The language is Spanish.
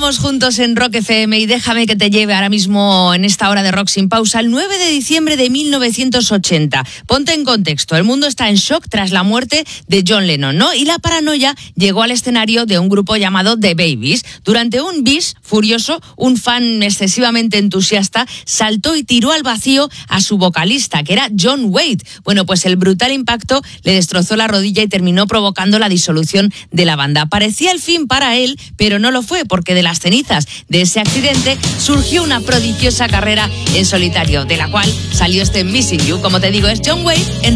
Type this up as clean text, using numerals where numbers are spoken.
Vamos juntos en Rock FM y déjame que te lleve ahora mismo en esta hora de Rock sin pausa el 9 de diciembre de 1980. Ponte en contexto, el mundo está en shock tras la muerte de John Lennon, ¿no? Y la paranoia llegó al escenario de un grupo llamado The Babies. Durante un bis furioso, un fan excesivamente entusiasta saltó y tiró al vacío a su vocalista, que era John Waite. Bueno, pues el brutal impacto le destrozó la rodilla y terminó provocando la disolución de la banda. Parecía el fin para él, pero no lo fue, porque de las cenizas de ese accidente surgió una prodigiosa carrera en solitario, de la cual salió este Missing You. Como te digo, es John Waite en